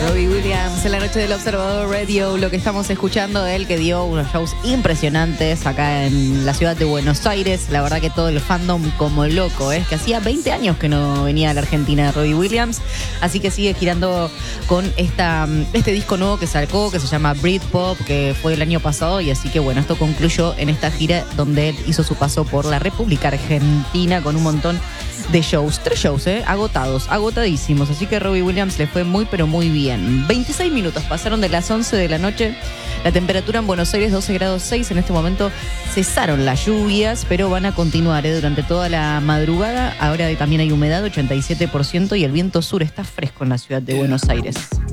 Robbie Williams en la noche del Observador Radio. Lo que estamos escuchando de él, que dio unos shows impresionantes acá en la ciudad de Buenos Aires. La verdad que todo el fandom como loco, que hacía 20 años que no venía a la Argentina Robbie Williams. Así que sigue girando con este disco nuevo que sacó, que se llama Britpop, que fue el año pasado. Y así que bueno, esto concluyó en esta gira donde él hizo su paso por la República Argentina con un montón de shows. 3 shows, agotadísimos. Así que a Robbie Williams le fue muy pero muy bien. 26 minutos pasaron de las 11 de la noche. La temperatura en Buenos Aires 12 grados 6. En este momento cesaron las lluvias, pero van a continuar durante toda la madrugada. Ahora también hay humedad, 87%, y el viento sur está fresco en la ciudad de Buenos Aires.